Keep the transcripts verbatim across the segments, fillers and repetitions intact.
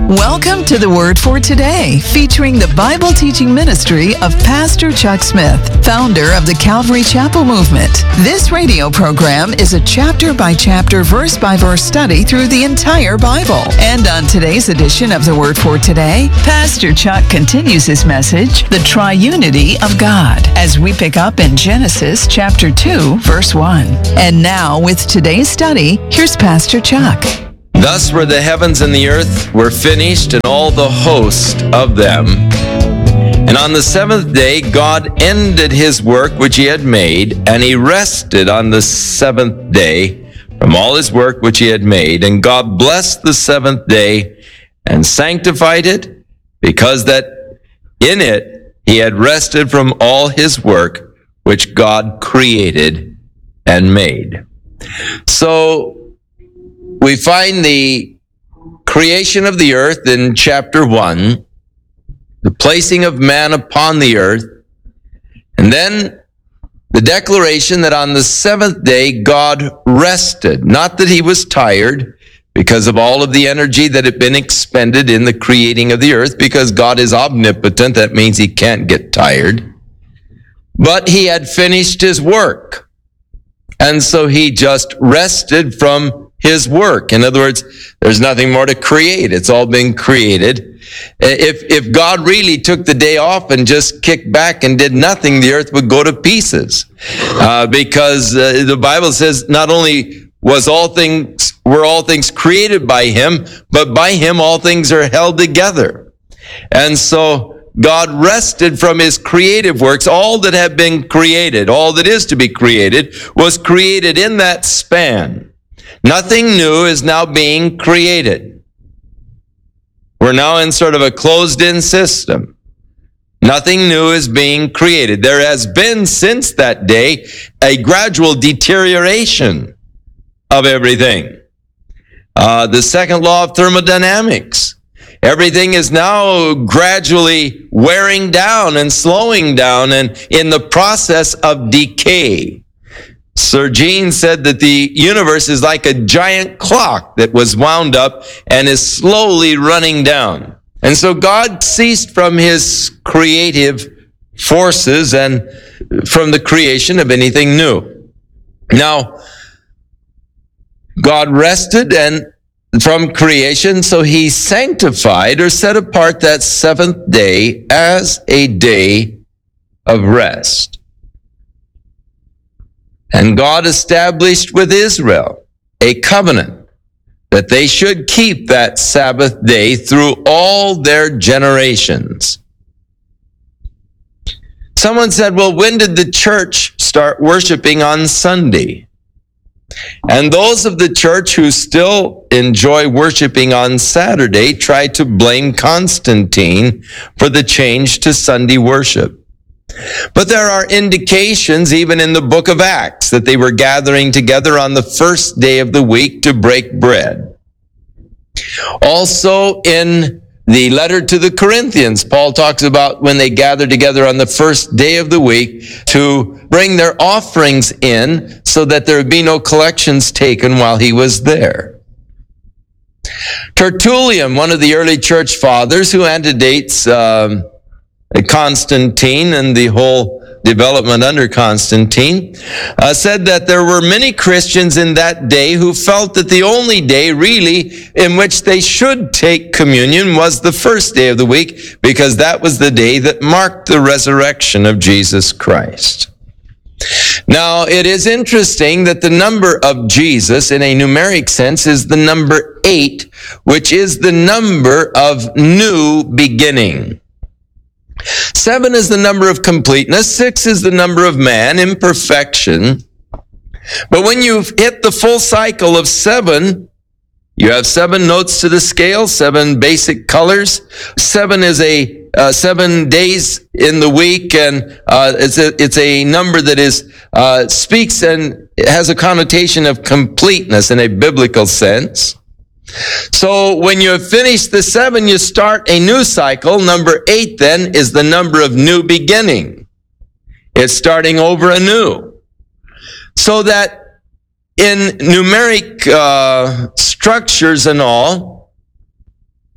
Welcome to the Word for Today, featuring the Bible teaching ministry of Pastor Chuck Smith, founder of the Calvary Chapel Movement. This radio program is a chapter-by-chapter, verse-by-verse study through the entire Bible. And on today's edition of the Word for Today, Pastor Chuck continues his message, The Triunity of God, as we pick up in Genesis chapter two, verse one. And now, with today's study, here's Pastor Chuck. Thus were the heavens and the earth were finished, and all the host of them. And on the seventh day God ended his work which he had made, and he rested on the seventh day from all his work which he had made. And God blessed the seventh day and sanctified it, because that in it he had rested from all his work which God created and made. So we find the creation of the earth in chapter one, the placing of man upon the earth, and then the declaration that on the seventh day God rested. Not that he was tired because of all of the energy that had been expended in the creating of the earth, because God is omnipotent. That means he can't get tired. But he had finished his work. And so he just rested from his work. In other words, there's nothing more to create. It's all been created. If if God really took the day off and just kicked back and did nothing, the earth would go to pieces. Uh, because uh, the Bible says not only was all things were all things created by him, but by him all things are held together. And so God rested from his creative works. All that had been created, all that is to be created, was created in that span. Nothing new is now being created. We're now in sort of a closed-in system. Nothing new is being created. There has been, since that day, a gradual deterioration of everything. Uh, the second law of thermodynamics. Everything is now gradually wearing down and slowing down and in the process of decay. Sir Jean said that the universe is like a giant clock that was wound up and is slowly running down. And so God ceased from his creative forces and from the creation of anything new. Now, God rested and from creation, so he sanctified or set apart that seventh day as a day of rest. And God established with Israel a covenant that they should keep that Sabbath day through all their generations. Someone said, well, when did the church start worshiping on Sunday? And those of the church who still enjoy worshiping on Saturday try to blame Constantine for the change to Sunday worship. But there are indications, even in the book of Acts, that they were gathering together on the first day of the week to break bread. Also, in the letter to the Corinthians, Paul talks about when they gathered together on the first day of the week to bring their offerings in so that there would be no collections taken while he was there. Tertullian, one of the early church fathers who antedates um, Constantine and the whole development under Constantine, uh, said that there were many Christians in that day who felt that the only day really in which they should take communion was the first day of the week, because that was the day that marked the resurrection of Jesus Christ. Now, it is interesting that the number of Jesus in a numeric sense is the number eight, which is the number of new beginning. Seven is the number of completeness. Six is the number of man, imperfection. But when you've hit the full cycle of seven, you have seven notes to the scale, seven basic colors. Seven is a uh, seven days in the week, and uh, it's a it's a number that is uh, speaks and has a connotation of completeness in a biblical sense. So when you have finished the seven, you start a new cycle. Number eight then is the number of new beginning. It's starting over anew. So that in numeric uh, structures and all,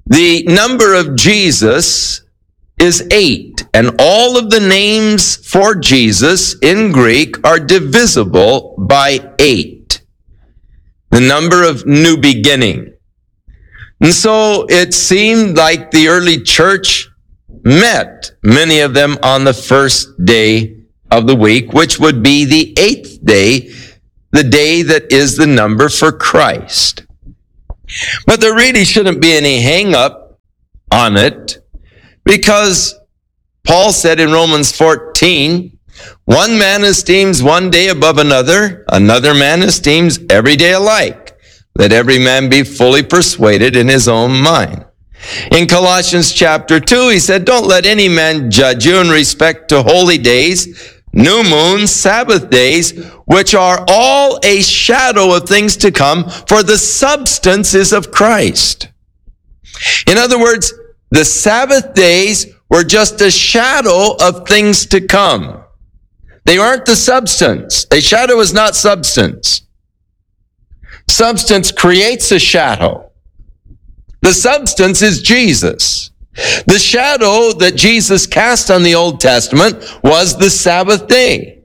The number of Jesus is eight, and all of the names for Jesus in Greek are divisible by eight. The number of new beginning. And so it seemed like the early church met, many of them, on the first day of the week, which would be the eighth day, the day that is the number for Christ. But there really shouldn't be any hang up on it, because Paul said in Romans fourteen, one man esteems one day above another, another man esteems every day alike. Let every man be fully persuaded in his own mind. In Colossians chapter two, he said, don't let any man judge you in respect to holy days, new moons, Sabbath days, which are all a shadow of things to come, for the substance is of Christ. In other words, the Sabbath days were just a shadow of things to come. They aren't the substance. A shadow is not substance. Substance creates a shadow. The substance is Jesus. The shadow that Jesus cast on the Old Testament was the Sabbath day,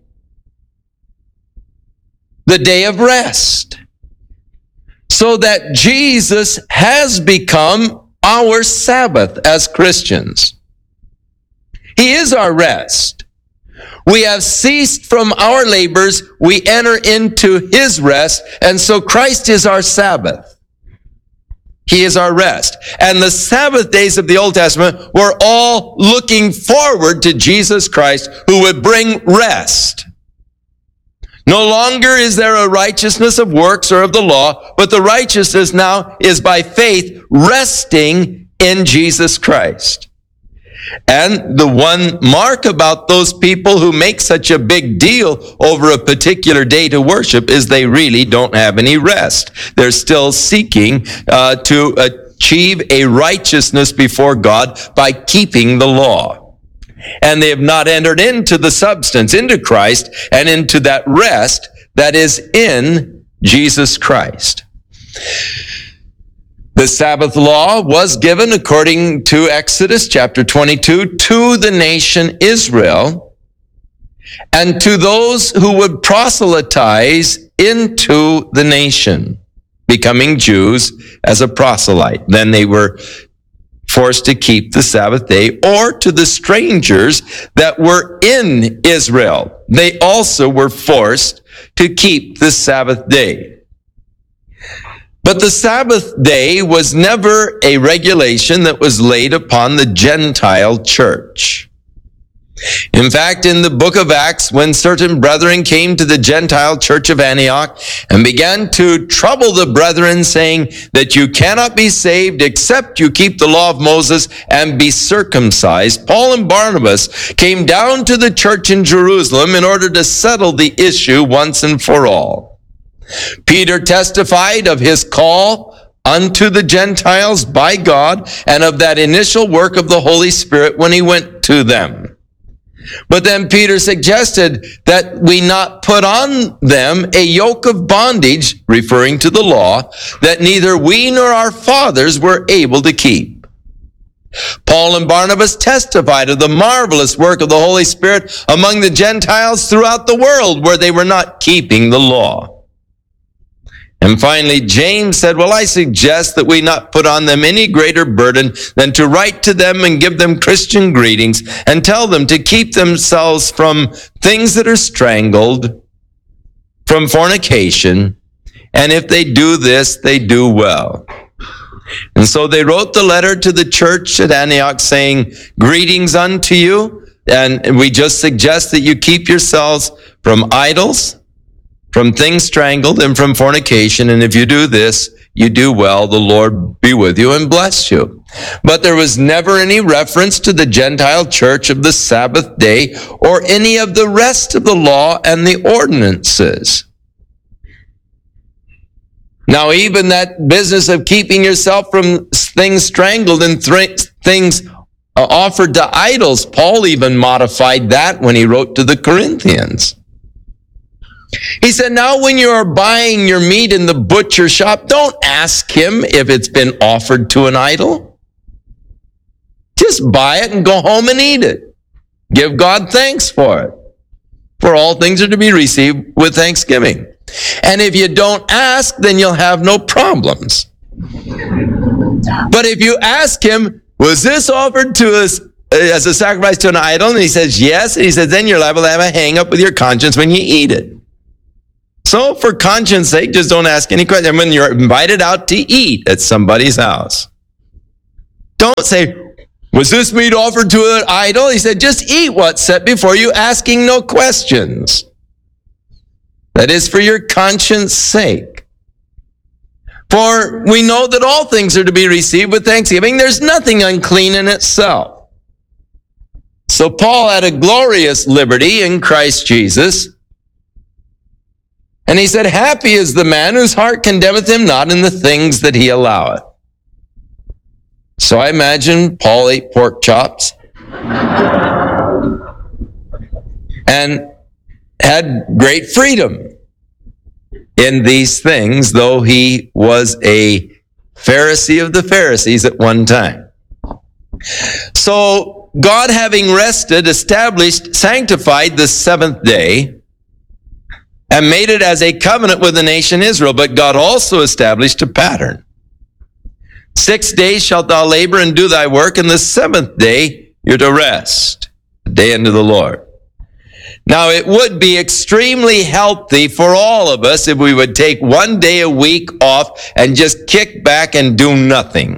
the day of rest. So that Jesus has become our Sabbath as Christians. He is our rest. We have ceased from our labors, we enter into his rest, and so Christ is our Sabbath. He is our rest. And the Sabbath days of the Old Testament were all looking forward to Jesus Christ, who would bring rest. No longer is there a righteousness of works or of the law, but the righteousness now is by faith, resting in Jesus Christ. And the one mark about those people who make such a big deal over a particular day to worship is they really don't have any rest. They're still seeking uh, to achieve a righteousness before God by keeping the law. And they have not entered into the substance, into Christ, and into that rest that is in Jesus Christ. The Sabbath law was given, according to Exodus chapter twenty-two, to the nation Israel and to those who would proselytize into the nation, becoming Jews as a proselyte. Then they were forced to keep the Sabbath day, or to the strangers that were in Israel. They also were forced to keep the Sabbath day. But the Sabbath day was never a regulation that was laid upon the Gentile church. In fact, in the book of Acts, when certain brethren came to the Gentile church of Antioch and began to trouble the brethren, saying that you cannot be saved except you keep the law of Moses and be circumcised, Paul and Barnabas came down to the church in Jerusalem in order to settle the issue once and for all. Peter testified of his call unto the Gentiles by God and of that initial work of the Holy Spirit when he went to them. But then Peter suggested that we not put on them a yoke of bondage, referring to the law, that neither we nor our fathers were able to keep. Paul and Barnabas testified of the marvelous work of the Holy Spirit among the Gentiles throughout the world where they were not keeping the law. And finally, James said, well, I suggest that we not put on them any greater burden than to write to them and give them Christian greetings and tell them to keep themselves from things that are strangled, from fornication, and if they do this, they do well. And so they wrote the letter to the church at Antioch saying, greetings unto you, and we just suggest that you keep yourselves from idols, from things strangled, and from fornication. And if you do this, you do well. The Lord be with you and bless you. But there was never any reference to the Gentile church of the Sabbath day or any of the rest of the law and the ordinances. Now, even that business of keeping yourself from things strangled and th- things offered to idols, Paul even modified that when he wrote to the Corinthians. He said, now when you are buying your meat in the butcher shop, don't ask him if it's been offered to an idol. Just buy it and go home and eat it. Give God thanks for it. For all things are to be received with thanksgiving. And if you don't ask, then you'll have no problems. But if you ask him, was this offered to us as a sacrifice to an idol? And he says, yes. And he says, then you're liable to have a hang up with your conscience when you eat it. So for conscience sake, just don't ask any questions. When you're invited out to eat at somebody's house, don't say, was this meat offered to an idol? He said, just eat what's set before you, asking no questions. That is for your conscience sake. For we know that all things are to be received with thanksgiving. There's nothing unclean in itself. So Paul had a glorious liberty in Christ Jesus. And he said, happy is the man whose heart condemneth him not in the things that he alloweth. So I imagine Paul ate pork chops and had great freedom in these things, though he was a Pharisee of the Pharisees at one time. So God, having rested, established, sanctified the seventh day, and made it as a covenant with the nation Israel. But God also established a pattern. Six days shalt thou labor and do thy work, and the seventh day you're to rest, the day unto the Lord. Now, it would be extremely healthy for all of us if we would take one day a week off and just kick back and do nothing.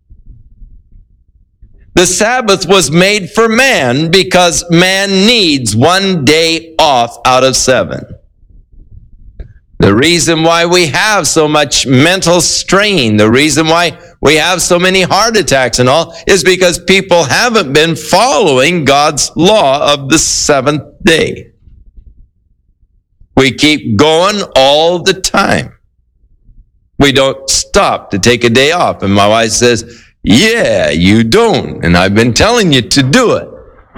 The Sabbath was made for man because man needs one day off out of seven. The reason why we have so much mental strain, the reason why we have so many heart attacks and all, is because people haven't been following God's law of the seventh day. We keep going all the time. We don't stop to take a day off. And my wife says, yeah, you don't. And I've been telling you to do it.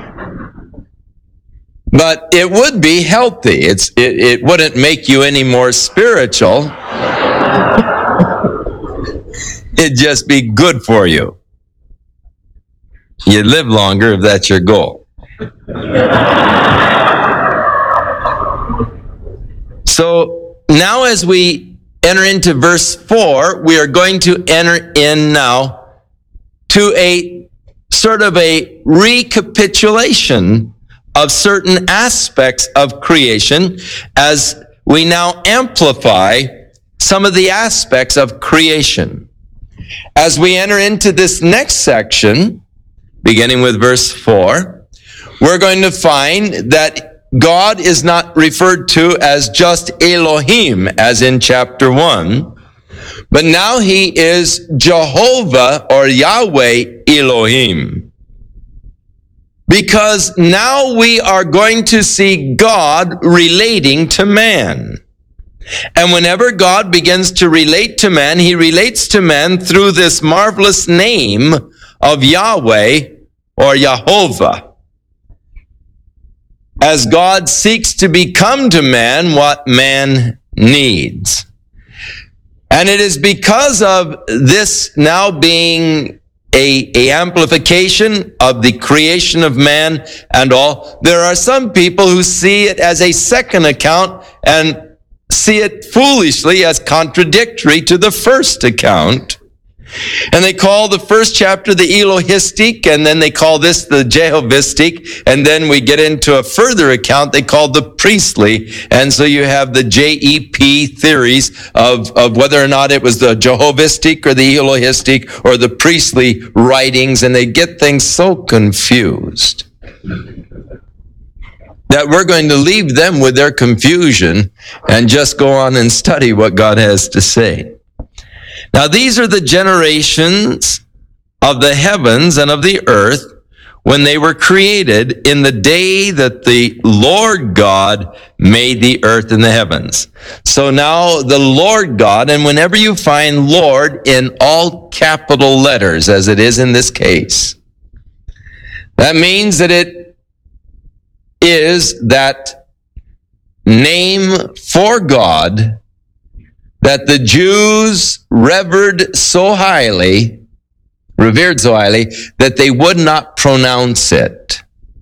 But it would be healthy. It's, it, it wouldn't make you any more spiritual. It'd just be good for you. You live longer if that's your goal. So now as we enter into verse four, we are going to enter in now to a sort of a recapitulation of certain aspects of creation as we now amplify some of the aspects of creation. As we enter into this next section, beginning with verse four, we're going to find that God is not referred to as just Elohim, as in chapter one, but now he is Jehovah or Yahweh Elohim. Because now we are going to see God relating to man. And whenever God begins to relate to man, he relates to man through this marvelous name of Yahweh or Yehovah. As God seeks to become to man what man needs. And it is because of this now being A, a amplification of the creation of man and all. There are some people who see it as a second account and see it foolishly as contradictory to the first account. And they call the first chapter the Elohistic, and then they call this the Jehovistic, and then we get into a further account they call the priestly, and so you have the J E P theories of, of whether or not it was the Jehovistic or the Elohistic or the priestly writings, and they get things so confused that we're going to leave them with their confusion and just go on and study what God has to say. Now, these are the generations of the heavens and of the earth when they were created in the day that the Lord God made the earth and the heavens. So now the Lord God, and whenever you find Lord in all capital letters, as it is in this case, that means that it is that name for God that the Jews revered so highly revered so highly, that they would not pronounce it.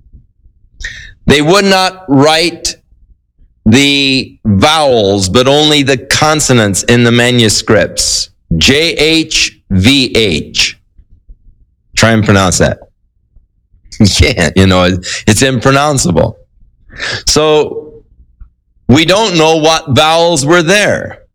They would not write the vowels, but only the consonants in the manuscripts. J H V H. Try and pronounce that. You can't, you know, it's impronounceable. So, we don't know what vowels were there.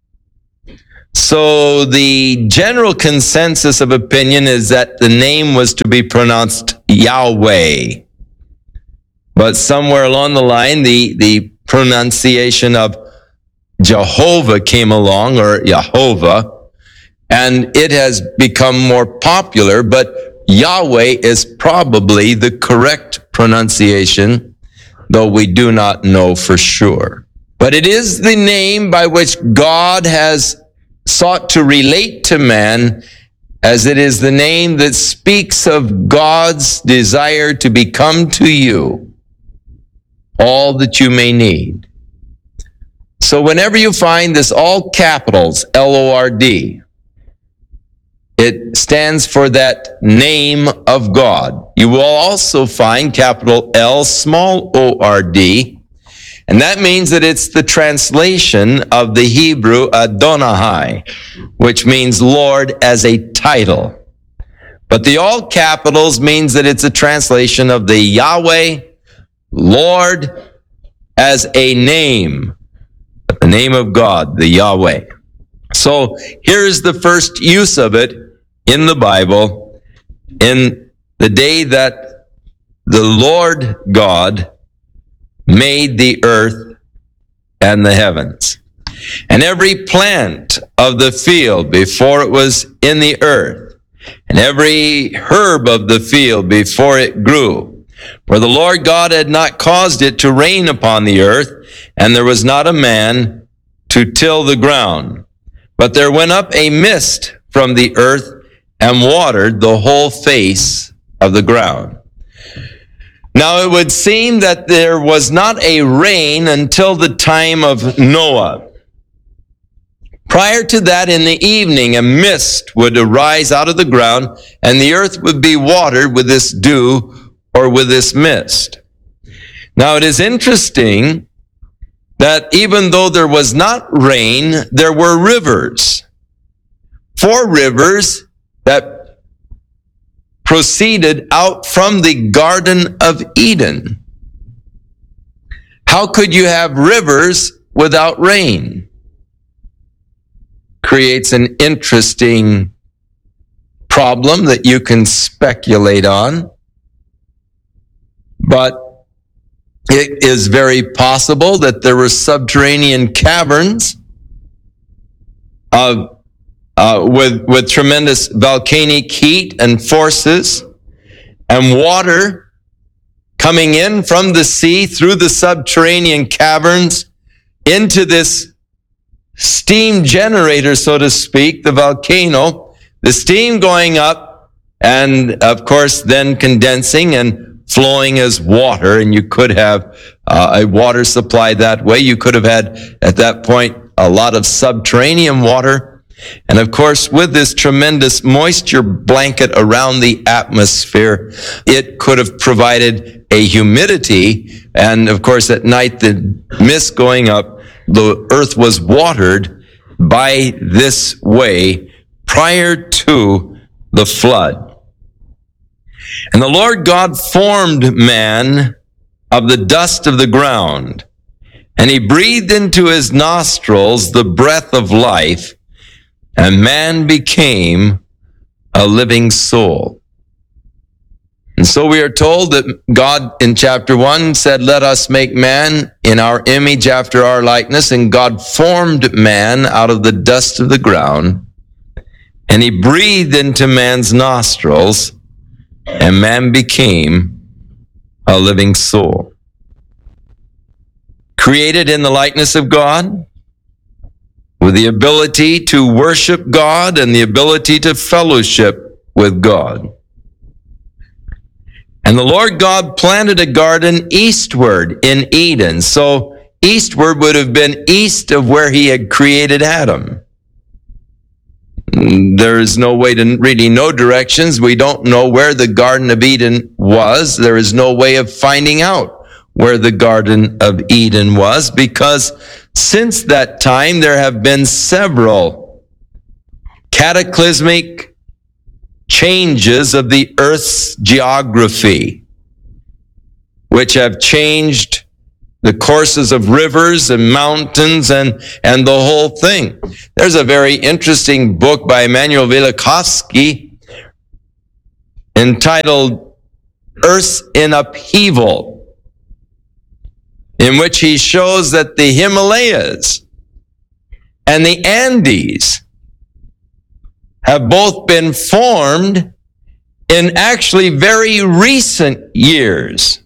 So, the general consensus of opinion is that the name was to be pronounced Yahweh. But somewhere along the line, the, the pronunciation of Jehovah came along, or Yehovah, and it has become more popular, but Yahweh is probably the correct pronunciation, though we do not know for sure. But it is the name by which God has sought to relate to man, as it is the name that speaks of God's desire to become to you all that you may need. So whenever you find this all capitals, L O R D, it stands for that name of God. You will also find capital L, small o R D, and that means that it's the translation of the Hebrew Adonai, which means Lord as a title. But the all capitals means that it's a translation of the Yahweh, Lord, as a name, the name of God, the Yahweh. So here's the first use of it in the Bible, in the day that the Lord God made the earth and the heavens. And every plant of the field before it was in the earth, and every herb of the field before it grew, for the Lord God had not caused it to rain upon the earth, and there was not a man to till the ground. But there went up a mist from the earth and watered the whole face of the ground. Now it would seem that there was not a rain until the time of Noah. Prior to that, in the evening, a mist would arise out of the ground, and the earth would be watered with this dew or with this mist. Now it is interesting that even though there was not rain, there were rivers. Four rivers that proceeded out from the Garden of Eden. How could you have rivers without rain? Creates an interesting problem that you can speculate on. But it is very possible that there were subterranean caverns of Uh, with, with tremendous volcanic heat and forces, and water coming in from the sea through the subterranean caverns into this steam generator, so to speak, the volcano, the steam going up, and of course then condensing and flowing as water, and you could have uh, a water supply that way. You could have had, at that point, a lot of subterranean water. And of course, with this tremendous moisture blanket around the atmosphere, it could have provided a humidity. And of course, at night, the mist going up, the earth was watered by this way prior to the flood. And the Lord God formed man of the dust of the ground, and he breathed into his nostrils the breath of life, and man became a living soul. And so we are told that God in chapter one said, let us make man in our image after our likeness. And God formed man out of the dust of the ground. And he breathed into man's nostrils, and man became a living soul. Created in the likeness of God, with the ability to worship God and the ability to fellowship with God. And the Lord God planted a garden eastward in Eden. So eastward would have been east of where he had created Adam. There is no way to really know directions. We don't know where the Garden of Eden was. There is no way of finding out where the Garden of Eden was, because since that time there have been several cataclysmic changes of the earth's geography, which have changed the courses of rivers and mountains and, and the whole thing. There's a very interesting book by Emanuel Velikovsky entitled Earth in Upheaval, in which he shows that the Himalayas and the Andes have both been formed in actually very recent years.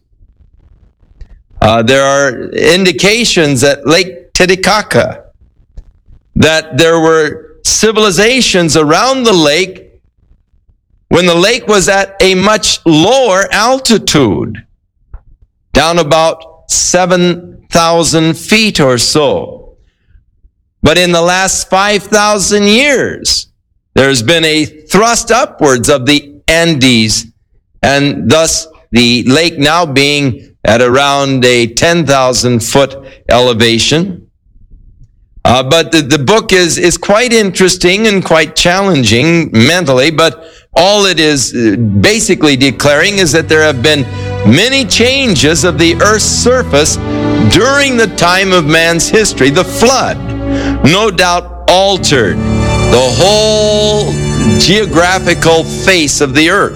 Uh, there are indications at Lake Titicaca that there were civilizations around the lake when the lake was at a much lower altitude, down about seven thousand feet or so. But in the last five thousand years, there's been a thrust upwards of the Andes, and thus the lake now being at around a ten thousand foot elevation. Uh, but the, the book is, is quite interesting and quite challenging mentally, but all it is basically declaring is that there have been many changes of the earth's surface during the time of man's history. The flood, no doubt, altered the whole geographical face of the earth.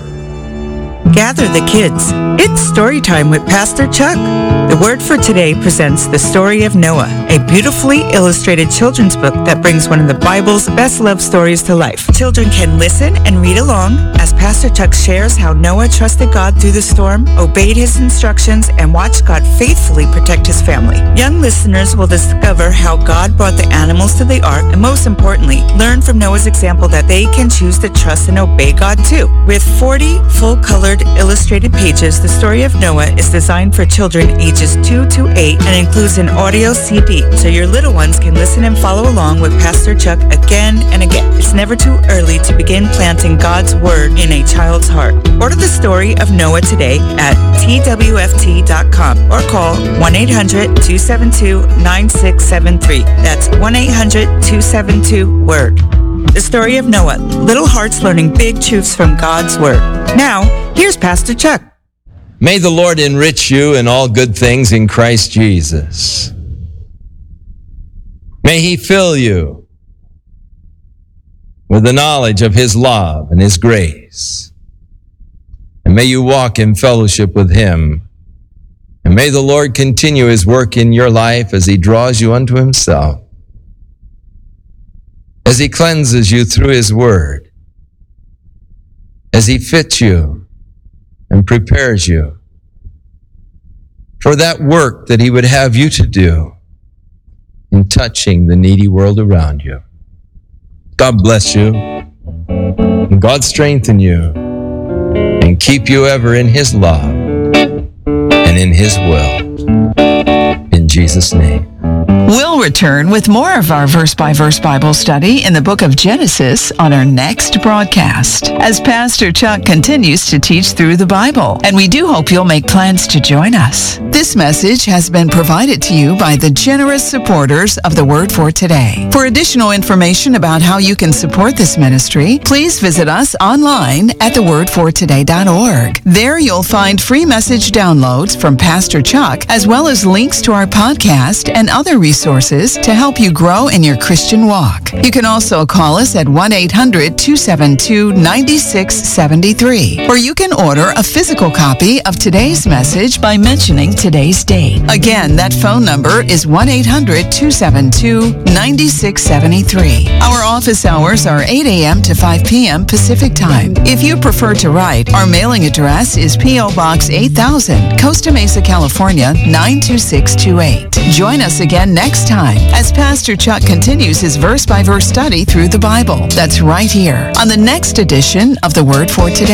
Gather the kids. It's story time with Pastor Chuck. The Word for Today presents The Story of Noah, a beautifully illustrated children's book that brings one of the Bible's best love stories to life. Children can listen and read along as Pastor Chuck shares how Noah trusted God through the storm, obeyed his instructions, and watched God faithfully protect his family. Young listeners will discover how God brought the animals to the ark, and most importantly, learn from Noah's example that they can choose to trust and obey God too. With forty full-colored illustrated pages, The Story of Noah is designed for children ages two to eight and includes an audio C D, so your little ones can listen and follow along with Pastor Chuck again and again. It's never too early to begin planting God's Word in a child's heart. Order The Story of Noah today at T W F T dot com or call one eight hundred two seven two nine six seven three. That's one eight hundred two seven two word. The Story of Noah, little hearts learning big truths from God's Word. Now, here's Pastor Chuck. May the Lord enrich you in all good things in Christ Jesus. May He fill you with the knowledge of His love and His grace. And may you walk in fellowship with Him. And may the Lord continue His work in your life as He draws you unto Himself, as He cleanses you through His Word, as He fits you and prepares you for that work that He would have you to do in touching the needy world around you. God bless you, and God strengthen you, and keep you ever in His love and in His will. In Jesus' name. We'll return with more of our verse-by-verse Bible study in the book of Genesis on our next broadcast, as Pastor Chuck continues to teach through the Bible, and we do hope you'll make plans to join us. This message has been provided to you by the generous supporters of the Word for Today. For additional information about how you can support this ministry, please visit us online at the word for today dot org. There you'll find free message downloads from Pastor Chuck, as well as links to our podcast and other resources to help you grow in your Christian walk. You can also call us at one eight hundred two seven two nine six seven three, or you can order a physical copy of today's message by mentioning today's date. Again, that phone number is one eight hundred two seven two nine six seven three. Our office hours are eight a.m. to five p.m. Pacific Time. If you prefer to write, our mailing address is P O. Box eight thousand, Costa Mesa, California nine two six two eight. Join us again next time as Pastor Chuck continues his verse-by-verse study through the Bible. That's right here on the next edition of the Word for Today.